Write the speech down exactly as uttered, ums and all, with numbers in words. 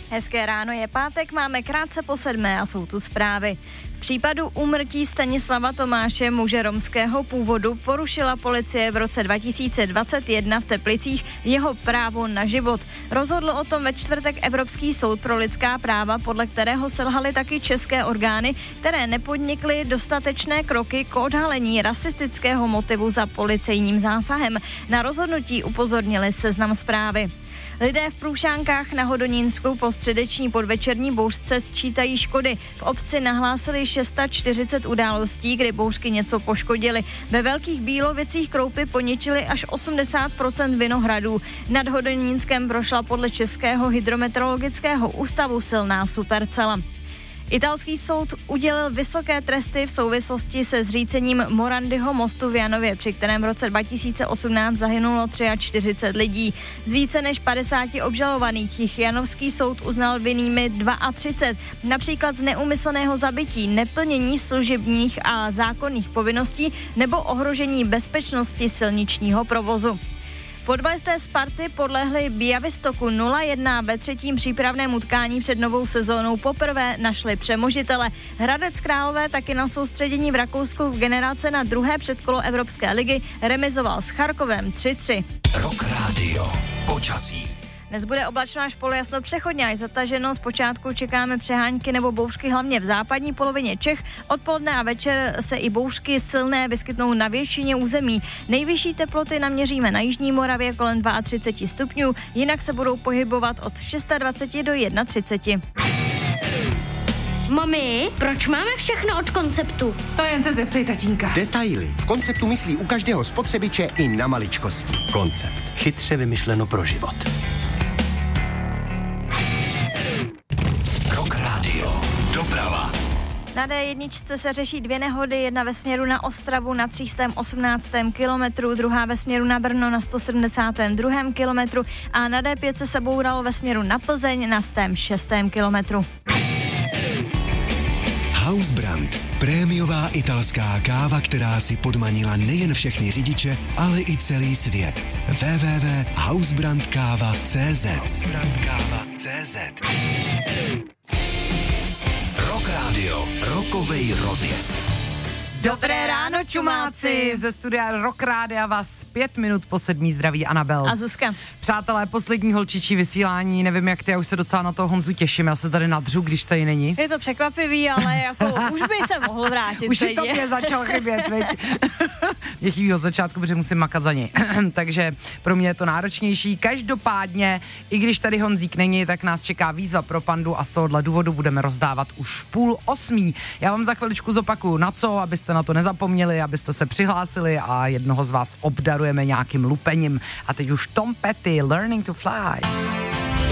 Hezké ráno, je pátek, máme krátce po sedmé a jsou tu zprávy. V případu úmrtí Stanislava Tomáše, muže romského původu, porušila policie v roce dva tisíce dvacet jedna v Teplicích jeho právo na život. Rozhodl o tom ve čtvrtek Evropský soud pro lidská práva, podle kterého selhaly taky české orgány, které nepodnikly dostatečné kroky k odhalení rasistického motivu za policejním zásahem. Na rozhodnutí upozornili Seznam Zprávy. Lidé v Průšankách na Hodonínsku po středeční podvečerní bouřce sčítají škody. V obci nahlásili čtyřicet šest událostí, kdy bouřky něco poškodily. Ve Velkých Bílovicích kroupy poničily až osmdesát procent vinohradů. Nad Hodonínskem prošla podle Českého hydrometeorologického ústavu silná supercela. Italský soud udělil vysoké tresty v souvislosti se zřícením Morandiho mostu v Janově, při kterém v roce dva tisíce osmnáct zahynulo čtyřicet tři lidí. Z více než padesáti obžalovaných jich Janovský soud uznal vinnými třicet dva, například z neúmyslného zabití, neplnění služebních a zákonných povinností nebo ohrožení bezpečnosti silničního provozu. Fotbalisté Sparty podlehli Białegostoku nula jedna ve třetím přípravném utkání před novou sezónou. Poprvé našli přemožitele. Hradec Králové taky na soustředění v Rakousku v generace na druhé předkolo Evropské ligy remizoval s Charkovem tři tři. Rock Radio. Počasí. Dnes bude oblačno až polojasno, přechodně až zataženo. Zpočátku čekáme přehánky nebo bouřky hlavně v západní polovině Čech. Odpoledne a večer se i bouřky silné vyskytnou na většině území. Nejvyšší teploty naměříme na jižní Moravě kolem třicet dva stupňů, jinak se budou pohybovat od dvacet šest do třicet jedna. Mami, proč máme všechno od Konceptu? To jen se zeptej tatínka. Detaily. V Konceptu myslí u každého spotřebiče i na maličkosti. Koncept. Chytře vymyšleno pro život. Rock Radio. Doprava. Na dé jedna se řeší dvě nehody, jedna ve směru na Ostravu na tři sta osmnáctém kilometru, druhá ve směru na Brno na sto sedmdesátém druhém kilometru a na dé pět se bouralo ve směru na Plzeň na sto šestém kilometru. Hausbrand. Prémiová italská káva, která si podmanila nejen všechny řidiče, ale i celý svět. w w w tečka hausbrandkáva tečka cé zet hausbrandkáva tečka cé zet Rock Radio. Rockovej rozjezd. Dobré ráno, čumáci! Ze studia Rock Rádia vás pět minut po sedmí zdraví Anabel. A Zuzka. Přátelé, poslední holčičí vysílání, nevím jak ty, já už se docela na toho Honzu těším, já se tady nadřu, když tady není. Je to překvapivý, ale jako už by se mohl vrátit. Už i to mě začal chybět, veď. Mě chybí od začátku, protože musím makat za něj. Takže pro mě je to náročnější. Každopádně, i když tady Honzík není, tak nás čeká výzva pro Pandu a z tohohle důvodu budeme rozdávat už v půl osmí. Já vám za chviličku zopakuju na co, abyste na to nezapomněli, abyste se přihlásili a jednoho z vás obdarujeme nějakým lupením. A teď už Tom Petty, Learning to Fly.